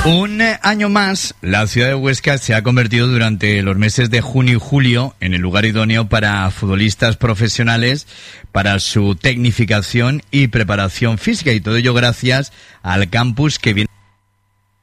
Un año más, la ciudad de Huesca se ha convertido durante los meses de junio y julio en el lugar idóneo para futbolistas profesionales para su tecnificación y preparación física, y todo ello gracias al campus que viene